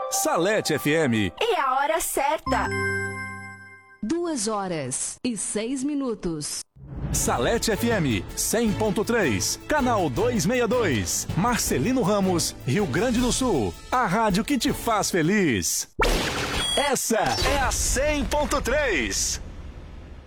Salete FM. E a hora certa. 2h06. Salete FM 100.3, canal 262, Marcelino Ramos, Rio Grande do Sul. A rádio que te faz feliz. Essa é a 100.3.